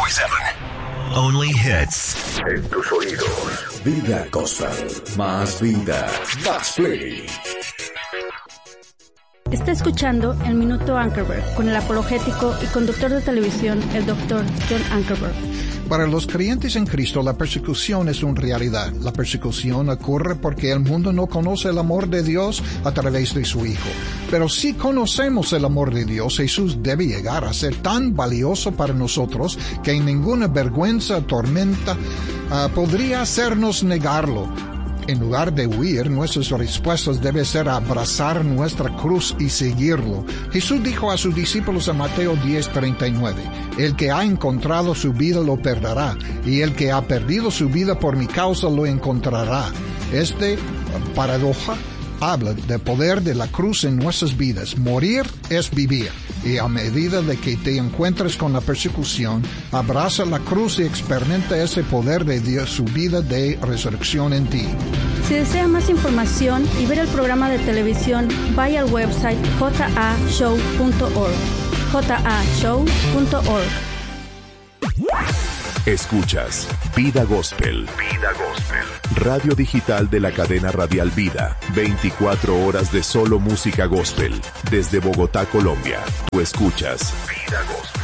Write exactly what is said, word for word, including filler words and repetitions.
siete. Only hits. En tus oídos. Vida Gospel. Más vida. Más play. Está escuchando el Minuto Ankerberg con el apologético y conductor de televisión, el doctor John Ankerberg. Para los creyentes en Cristo, la persecución es una realidad. La persecución ocurre porque el mundo no conoce el amor de Dios a través de su Hijo. Pero si conocemos el amor de Dios, Jesús debe llegar a ser tan valioso para nosotros que ninguna vergüenza, tormenta, uh, podría hacernos negarlo. En lugar de huir, nuestras respuestas deben ser abrazar nuestra cruz y seguirlo. Jesús dijo a sus discípulos en Mateo diez treinta y nueve, el que ha encontrado su vida lo perderá, y el que ha perdido su vida por mi causa lo encontrará. Este paradoja habla del poder de la cruz en nuestras vidas. Morir es vivir. Y a medida de que te encuentres con la persecución, abraza la cruz y experimenta ese poder de Dios, su vida de resurrección en ti. Si desea más información y ver el programa de televisión, vaya al website j a show punto org. j a show punto org. Escuchas Vida Gospel. Vida Gospel. Radio digital de la cadena radial Vida. veinticuatro horas de solo música gospel. Desde Bogotá, Colombia. Tú escuchas Vida Gospel.